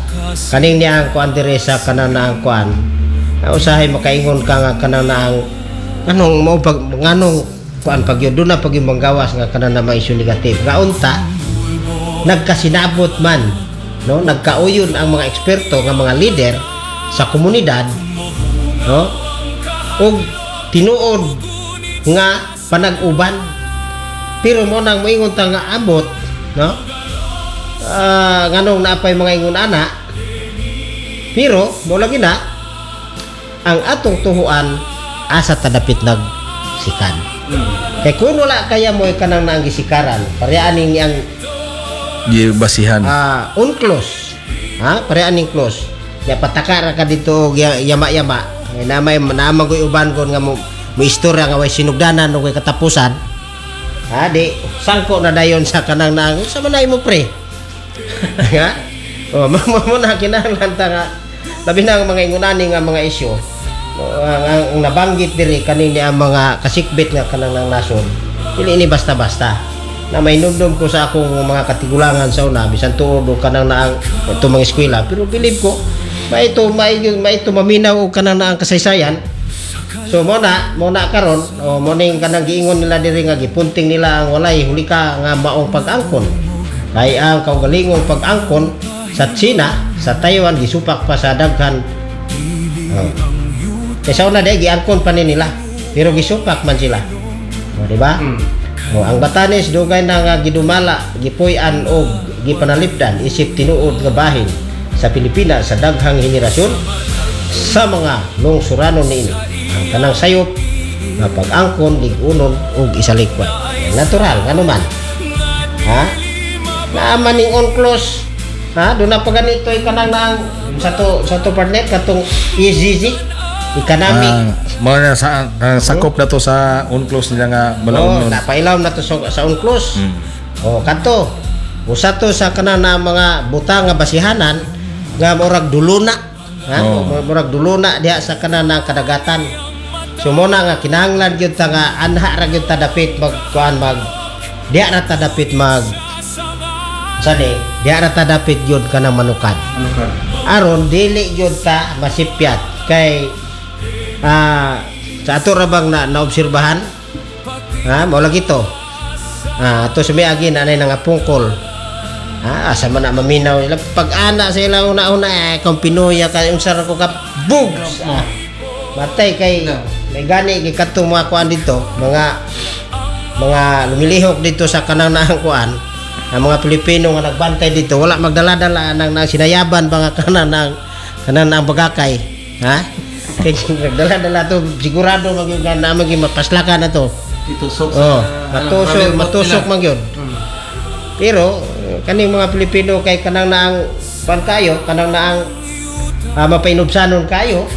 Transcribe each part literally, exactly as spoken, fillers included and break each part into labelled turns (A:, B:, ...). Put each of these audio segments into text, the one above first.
A: kaning niya ang kuan dire sa kanang naang kuan. Usahay makaingon ka nga kanang naang anong mo pag nganong kuan pag yun doon na pag yung manggawas nga kanang na mga isyu negative nga unta nagkasinabot man no nagkauyon ang mga eksperto nga mga leader sa komunidad no og tinuod nga panag-uban pero mo nang moingon ta nga abot no uh, nganong naapay mga ingon ana pero mo lagi na ang atong tuhuan asa tadapit nag sikan hmm. Kay kung wala kaya mo kanang naang gisikaran parehaan ning ang
B: gibasihan
A: ah uh, unclose ha parehaan ning close ya patakara ka dito yama-yama na may namagoy uban kon nga mo mo istorya nga way sinugdanan o way katapusan ha di sangko na dayon sa kanang naang sa manay mo pre ha oh mo mo na kinahanglan ta nga labi na ang mga ingunani nga mga isyu ang, ang, ang nabanggit diri kanini ang mga kasikbit nga kanang nang nasod dili ini basta-basta na may nundom ko sa akong mga katigulangan sa una bisan tuod kanang naang ito mga eskwela pero bilib ko may ito may, may ito maminaw og kanang naang kasaysayan so mo na mo na karon o mo ning kanang giingon nila diri nga gipunting nila ang walay huli ka nga maong pag-angkon kay ang kaugalingong pag-angkon sa China sa Taiwan gisupak pa sa daghan oh. Kaya una day giangkon pa ni nila pero gisupak man sila o di ba hmm. O ang Batanes dugay na nga gidumala gipuy-an og gipanalipdan isip tinuod nga bahin sa Pilipinas sa daghang henerasyon sa mga lungsuranon niini ang kanang sayop nga pag-angkon gigunon og isalikwan natural ngano man ha naaman ning on close ha do na pa ganito ay kanang naang sa to sa to partner katong E S G Z economic
B: ah, mo na sa uh, sakop na to sa unclose nila nga balaon
A: oh, napailaw na to sa, sa unclose hmm. O kanto usa to sa kanang na mga butang nga basihanan nga murag duluna ha oh. Murag duluna diha sa kanang na kadagatan so mo na nga kinahanglan gyud ta nga anha ra gyud ta dapit magkuan mag diha ra ta dapit mag sani diha ra ta dapit gyud kanang manukan manukan aron dili gyud ta masipyat kay ah sa ato ra bang na naobserbahan ha mo lagi to ah ato sa miagi na anay nga pungkol ha asa man na maminaw nila pag-ana sa ila una-una eh kung Pinoy ka unsa ra ko ka bugs ah matay kay may gani kay kadto mga kuan dito mga mga lumilihok dito sa kanang naang kuan ang mga Pilipino nga nagbantay dito wala magdala-dala nang nang sinayaban mga kanang nang kanang nang bagakay ha kay nagdala-dala to sigurado magyud na maging mapaslakan na to
C: itusok
A: oh matusok matusok magyud hmm. Pero kaning mga Pilipino kay kanang naang pan kayo kanang naang uh, mapainubsanon kayo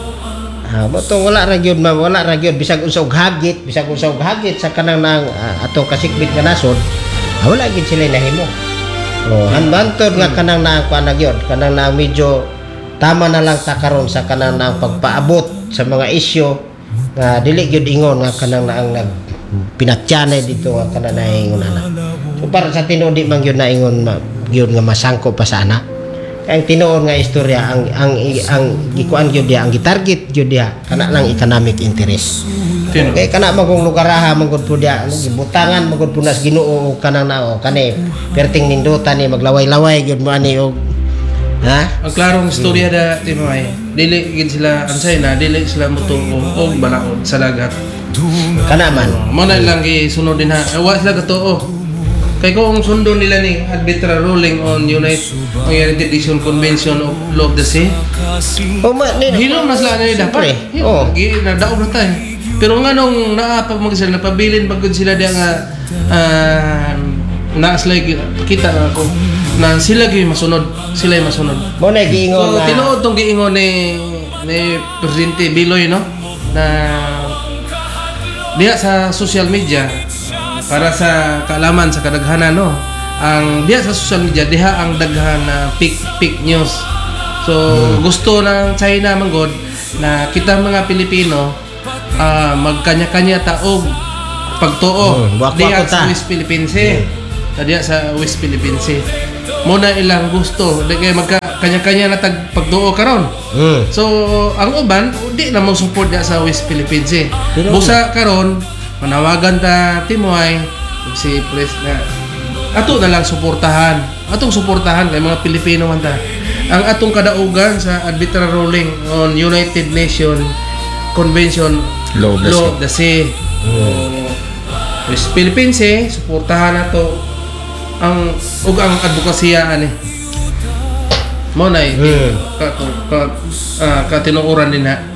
A: ah motong wala ra gyud wala ra gyud bisag unsa og hagit bisag unsa og hagit sa kanang naang uh, atong kasikbit nga nasod ah, wala gyud sila nahimo oh hanbantod nga kanang naang kuan na gyud kanang naang medyo tama na lang ta karon sa kanang naang pagpaabot sa mga isyu nga dili gyud ingon nga kanang naang nag pinatyanay dito nga kanang naingon ana so para sa tinuod di man gyud naingon gyud nga masangko pa sa ana kay ang tinuod nga istorya ang ang ang gikuan gyud dia ang gitarget gyud dia kana lang economic interest kay kana magong lugaraha magud po dia ano gibutangan magud po nas Ginoo kanang nao kani perting nindutan ni maglaway-laway gyud mo ani og ha
C: ang klarong istorya da di may dili gid sila ansay na dili sila motuo og balaod sa dagat
A: kana man
C: mo na lang gisunod din ha wa sila katoo kay kung sundon nila ni arbitral ruling on United United Nations Convention of Law of the Sea
A: o man
C: hilom na sila na dapat
A: oh
C: gi na daog na tay pero nganong naa pag mag sila napabilin pagod sila dia nga uh, na sila kita ako na sila gyud masunod sila ay masunod
A: mo na giingon
C: so tinuod tong giingon ni ni Presidente Biloy no na diha sa social media para sa kaalaman sa kadaghanan no ang diha sa social media diha ang daghan na fake fake news so hmm. gusto ng China manggod na kita mga Pilipino uh, magkanya-kanya taog pagtuo
A: hmm,
C: diha sa West Philippines hmm. diha sa West Philippines mo na ilang gusto di kay magka kanya-kanya na tag pagduo karon.
A: Hmm.
C: So ang uban di na mo support diya sa West Philippines eh.
A: Pero-
C: Busa karon manawagan ta Timoy si Pres na ato na lang suportahan. Atong suportahan kay mga Pilipino man ta. Ang atong kadaugan sa arbitral ruling on United Nations Convention
B: Law of the
C: Law of the Sea. So, West Philippines eh, suportahan na to ang ug ang advokasya ani. Mo na eh,
A: Hmm.
C: ka, ka, ah, katinuoran din ha.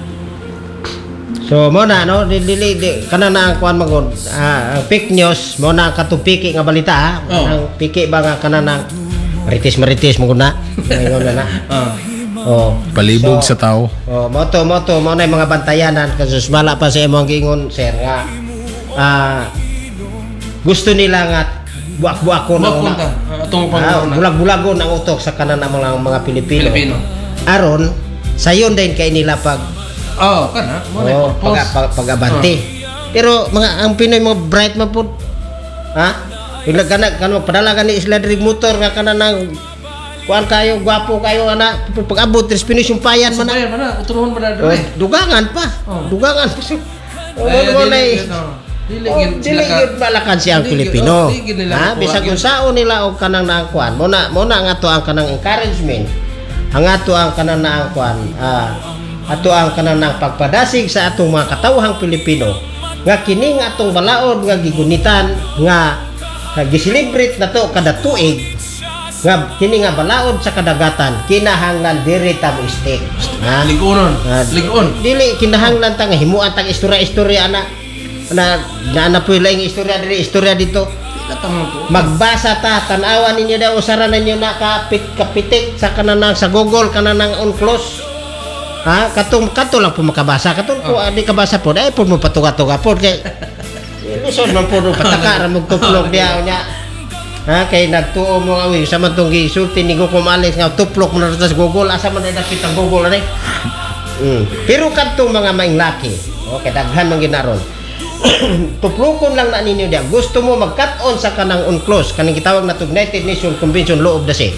A: So mo na no dili di kana na ang kuan magod ah, ang fake news mo na katupiki nga balita ha.
C: Oh.
A: Ang piki ba nga kana na maritis maritis mo na. Ngayon na na.
C: Ah.
A: Oh.
B: Palibog
A: So,
B: sa tao.
A: Oh, moto moto mo na yung mga bantayanan kasus mala pa sa imong giingon sir nga ah gusto nila nga buak-buakon
C: Mo
A: ang
C: punta
A: una.
C: atong
A: Ah,
C: panguna.
A: bulag-bulagon ang utok sa kanan ng mga mga Pilipino.
C: Pilipino.
A: Aron sayon din kay nila pag
C: Oh, kana mo na
A: oh, pag,
C: purpose.
A: pag, pag-abante. Pero mga ang Pinoy mga bright man pud. Ha? Bigla kana kana padala gani isla diri motor nga kana nang kuan kayo gwapo kayo ana pag-abot tres Pinoy sumpayan man na.
C: Bayan man na, uturuhon man na
A: Oh,
C: diri.
A: dugangan pa.
C: Oh.
A: Dugangan. Oh,
C: Eh,
A: mo na
C: dili yun, oh. Dili
A: Oh,
C: yun
A: dili
C: sila ka-
A: yun balakan siyang
C: Dili yun,
A: Pilipino.
C: oh, dili yun nila
A: Ha,
C: makuha
A: bisag
C: yun.
A: kung sao nila og kanang naangkuan. Mo na mo na nga to ang kanang encouragement. Ang ato ang kanang naangkuan. Ah, ato ang kanang nang pagpadasig sa atong mga katawhang Pilipino nga kini nga atong balaod nga gigunitan nga nga giselebrate na to kada tuig nga kini nga balaod sa kadagatan kinahanglan diri ta mo stick. Ha?
C: Ligonon.
A: Ah,
C: Ligon.
A: Dili kinahanglan ta nga himuan tag istorya-istorya ana na na na puy laing istorya diri istorya dito.
C: Katang ko.
A: Magbasa ta tan-awan ninyo daw usaran ninyo na kapit kapitik sa kananang sa Google kananang on close. Ha katong kato lang po makabasa katong po di kabasa po ay po mo patuga-tuga po kay lisod man po pataka ra mo tuplok diya nya. Ha kay nagtuo mo awi sa man tong gisulti ni Google Malis nga tuplok mo na sa Google asa man ay nakita ang Google ani. Mm. Pero kadtong mga mainglaki, okay daghan man ginaron. Tuplokon lang na ninyo diya. Gusto mo mag-cut-on sa kanang unclose, kanang gitawag na to United Nations Convention Law of the Sea.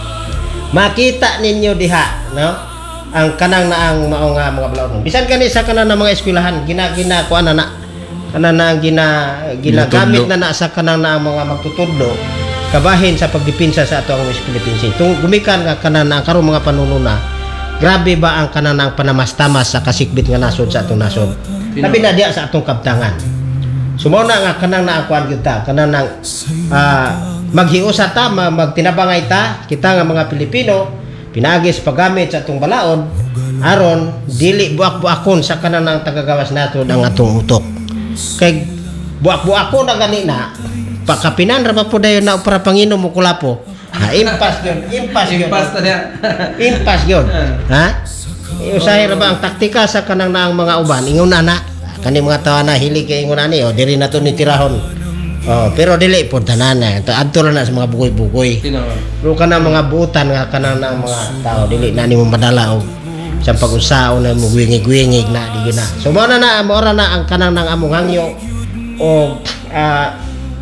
A: Makita ninyo diha, no? Ang kanang naang mao nga mga balaod. Bisan kani sa kanang na mga eskwelahan, gina-gina ko ana na kanang na ang gina ginagamit na na sa kanang na ang mga magtutudlo kabahin sa pagdepensa sa ato ang West Philippines. Tung gumikan nga kanang na karon mga panununa. Grabe ba ang kanang na ang panamastamas sa kasikbit nga nasod sa atong nasod? Labi na diya sa atong kabtangan. Sumuna nga kanang naakuan kita, kanang nang ah, maghiusa ta, ma- magtinabangay ta, kita nga mga Pilipino, pinagis paggamit sa atong balaod, aron dili buak-buakon sa kanang nang tagagawas nato ang atong utok. Kay buak-buakon na gani na, pakapinan ra pa po dayon na para panginom mo kulapo. Ha, impas yun, impas yun.
C: Impas ta diya.
A: Impas yun. Ha? Usahay ra ba ang taktika sa kanang naang mga uban? Ingon na na. Kani mga tawa na hilig kay ingon ani, o diri na to ni tirahon. Oh, pero dili pod tanan na. Adto ra na sa mga bugoy-bugoy.
C: Tinawa.
A: Pero kanang mga buutan nga kanang naang mga tao dili na nimo madala og sa pag-usao na mo gwingig-gwingig na di na. So mo na na mo ra na ang kanang nang among hangyo og ah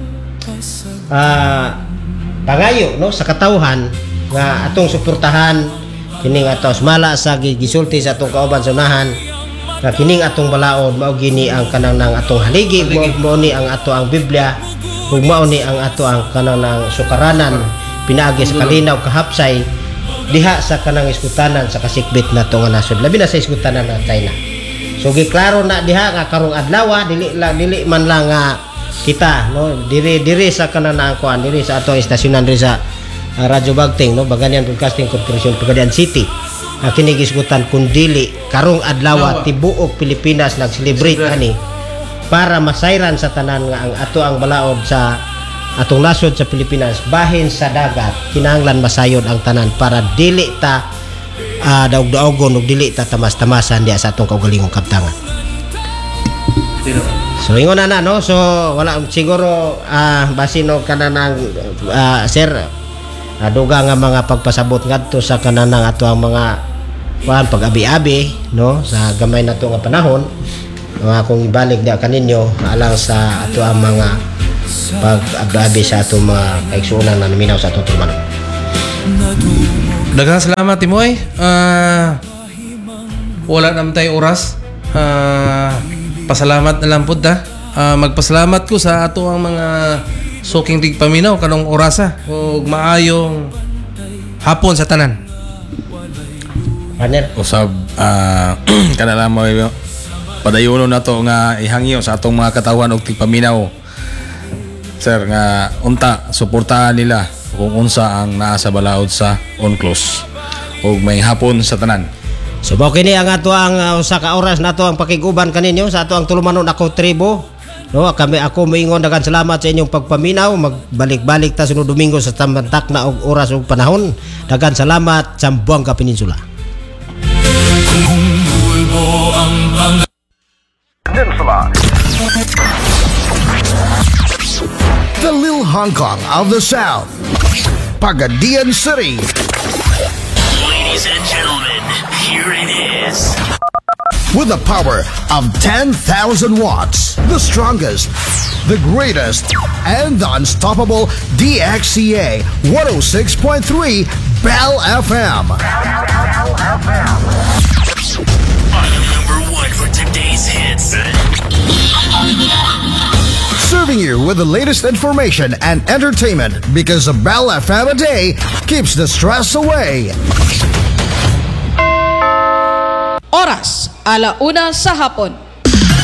A: ah pangayo no sa katawhan nga atong suportahan kining atos mala sa gisulti sa atong kauban sa unahan nga kining atong balaod mao gini ang kanang nang atong haligi mao mao ni ang ato ang Biblia ug mao ni ang ato ang kanang nang sukaranan pinaagi sa kalinaw kahapsay diha sa kanang iskutanan sa kasikbit na to nga nasod labi na sa iskutanan ng China. So giklaro na diha nga karong adlaw dili la dili man lang nga kita no diri diri sa kanang nang kuan diri sa ato istasyonan diri sa uh, Radyo Bagting no Bagayan Broadcasting Corporation Pagadian City nga kinigisgutan kun dili karong adlaw tibuok Pilipinas nag-celebrate ani para masayran sa tanan nga ang ato ang balaod sa atong nasod sa Pilipinas bahin sa dagat kinahanglan masayod ang tanan para dili ta uh, daog-daogon ug dili ta tamas-tamasan diya sa atong kaugalingong kabtangan.
C: Tinawa.
A: So ingon na na no so wala siguro ah basin og kanang uh, sir uh, duga nga mga pagpasabot ngadto sa kanang ato ang mga kuan pag-abi-abi no sa gamay nato nga panahon nga akong ibalik da kaninyo alang sa ato ang mga pag-abi sa ato mga kaigsuonan na naminaw sa atong tulman.
C: Daghang salamat Timoy. Ah, wala naman tayo oras. Ah, pasalamat na lang pud ta. Ah, magpasalamat ko sa ato ang mga suking tigpaminaw kanong orasa ug maayong hapon sa tanan.
A: Partner.
B: Usab uh, kanala mo padayono na to nga ihangyo sa atong mga katawan og tigpaminaw. Sir nga unta suportahan nila kung unsa ang naa sa balaod sa on-close ug may hapon sa tanan.
A: So mao kini ang ato ang uh, usa ka oras nato ang pakiguban kaninyo sa ato ang tulumanon ako tribo. No, kami ako moingon daghang salamat sa inyong pagpaminaw. Magbalik-balik ta sunod Domingo sa tamantak na og oras ug panahon. Daghang salamat sa Buanga Peninsula.
D: The Lil Hong Kong of the South, Pagadian City.
E: Ladies and gentlemen, here it is.
D: With the power of ten thousand watts, the strongest, the greatest, and the unstoppable D X C A one oh six point three Bell F M.
E: Number one for today's hits.
D: Serving you with the latest information and entertainment because a Bell F M a day keeps the stress away.
F: Oras, alauna sa hapon.